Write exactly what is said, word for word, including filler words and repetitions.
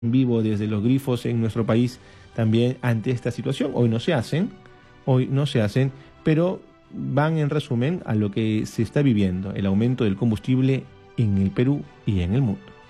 vivo desde los grifos en nuestro país también ante esta situación. Hoy no se hacen, hoy no se hacen, pero van en resumen a lo que se está viviendo, el aumento del combustible en el Perú y en el mundo.